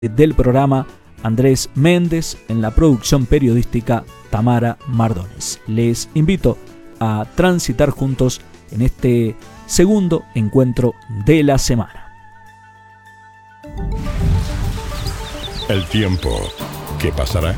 del programa Andrés Méndez, en la producción periodística Tamara Mardones. Les invito a transitar juntos en este segundo encuentro de la semana. El tiempo, ¿qué pasará?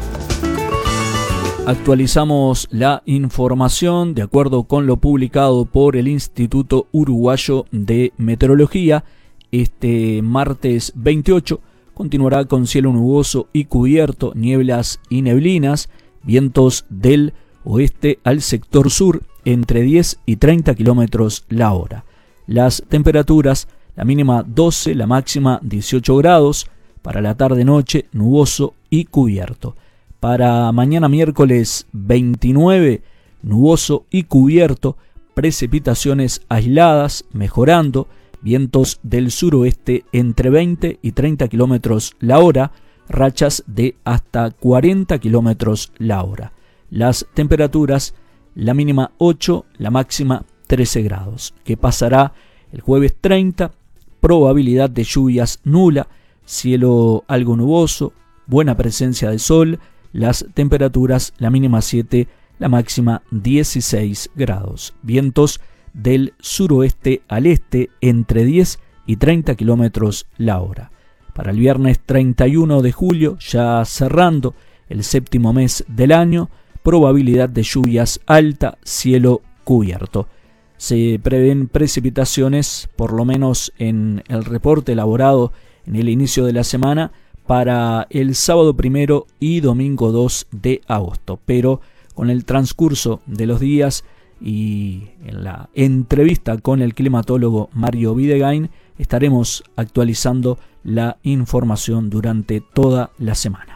Actualizamos la información de acuerdo con lo publicado por el Instituto Uruguayo de Meteorología. Este martes 28 continuará con cielo nuboso y cubierto, nieblas y neblinas, vientos del oeste al sector sur entre 10 y 30 kilómetros la hora. Las temperaturas, la mínima 12, la máxima 18 grados, para la tarde-noche nuboso y cubierto. Para mañana miércoles 29, nuboso y cubierto, precipitaciones aisladas, mejorando, vientos del suroeste entre 20 y 30 kilómetros la hora, rachas de hasta 40 kilómetros la hora. Las temperaturas, la mínima 8, la máxima 13 grados. ¿Qué pasará el jueves 30? Probabilidad de lluvias nula, cielo algo nuboso, buena presencia de sol, las temperaturas, la mínima 7, la máxima 16 grados. Vientos del suroeste al este entre 10 y 30 kilómetros la hora. Para el viernes 31 de julio, ya cerrando el séptimo mes del año, probabilidad de lluvias alta, cielo cubierto. Se prevén precipitaciones, por lo menos en el reporte elaborado en el inicio de la semana, para el sábado 1 y domingo 2 de agosto. Pero con el transcurso de los días y en la entrevista con el climatólogo Mario Videgain, estaremos actualizando la información durante toda la semana.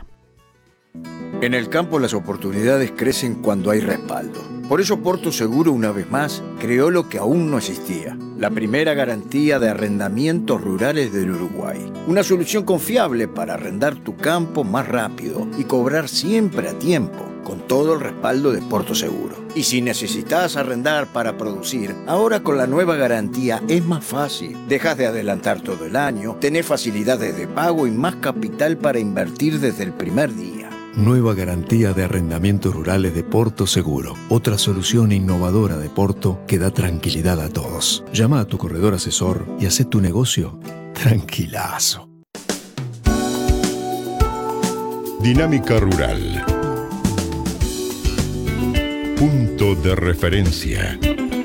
En el campo las oportunidades crecen cuando hay respaldo. Por eso Porto Seguro, una vez más, creó lo que aún no existía: la primera garantía de arrendamientos rurales del Uruguay. Una solución confiable para arrendar tu campo más rápido y cobrar siempre a tiempo, con todo el respaldo de Porto Seguro. Y si necesitas arrendar para producir, ahora con la nueva garantía es más fácil. Dejas de adelantar todo el año, tenés facilidades de pago y más capital para invertir desde el primer día. Nueva garantía de arrendamientos rurales de Porto Seguro. Otra solución innovadora de Porto que da tranquilidad a todos. Llama a tu corredor asesor y haz tu negocio tranquilazo. Dinámica Rural. Punto de referencia.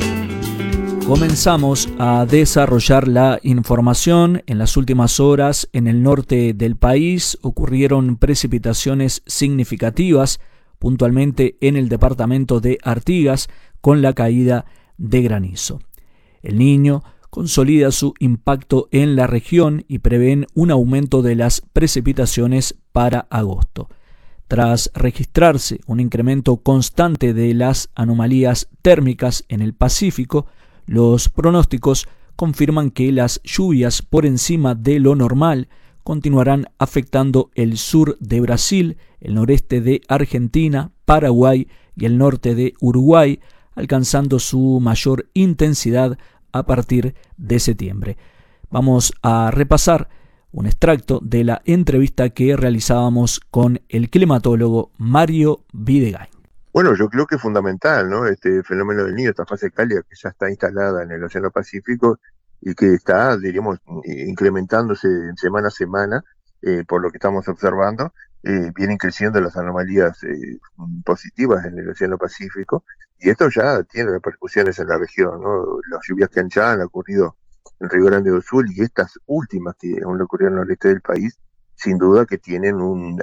Comenzamos a desarrollar la información. En las últimas horas, en el norte del país, ocurrieron precipitaciones significativas, puntualmente en el departamento de Artigas, con la caída de granizo. El Niño consolida su impacto en la región y prevén un aumento de las precipitaciones para agosto. Tras registrarse un incremento constante de las anomalías térmicas en el Pacífico, los pronósticos confirman que las lluvias por encima de lo normal continuarán afectando el sur de Brasil, el noreste de Argentina, Paraguay y el norte de Uruguay, alcanzando su mayor intensidad a partir de septiembre. Vamos a repasar un extracto de la entrevista que realizábamos con el climatólogo Mario Videgain. Bueno, yo creo que es fundamental, ¿no? Este fenómeno del Niño, esta fase cálida que ya está instalada en el Océano Pacífico y que está, diríamos, incrementándose semana a semana, por lo que estamos observando, vienen creciendo las anomalías positivas en el Océano Pacífico, y esto ya tiene repercusiones en la región, ¿no? Las lluvias que ya han ocurrido en Río Grande do Sul y estas últimas que aún ocurrieron en el este del país, sin duda que tienen un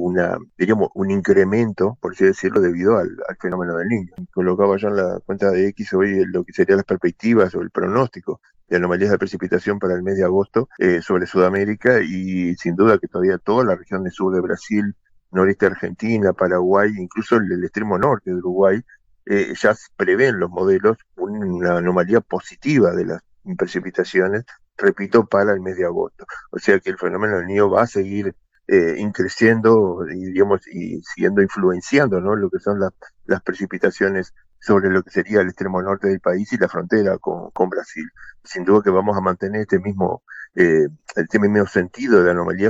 incremento, por así decirlo, debido al fenómeno del Niño. Colocaba yo en la cuenta de X hoy lo que serían las perspectivas o el pronóstico de anomalías de precipitación para el mes de agosto sobre Sudamérica, y sin duda que todavía toda la región del sur de Brasil, noreste de Argentina, Paraguay, incluso el extremo norte de Uruguay, ya prevén los modelos una anomalía positiva de las precipitaciones, repito, para el mes de agosto. O sea que el fenómeno del Niño va a seguir creciendo y siguiendo influenciando, ¿no?, lo que son las precipitaciones sobre lo que sería el extremo norte del país y la frontera con Brasil. Sin duda que vamos a mantener este mismo sentido de anomalía